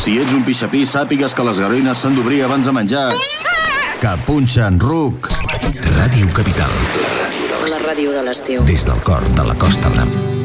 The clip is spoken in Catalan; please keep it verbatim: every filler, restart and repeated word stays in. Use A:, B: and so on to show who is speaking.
A: Si ets un pixapí, sàpigues que les garoines s'han d'obrir abans de menjar. Que punxen, ruc.
B: Ràdio Capital.
C: La ràdio de l'estiu.
B: Des del cor de la Costa Brava.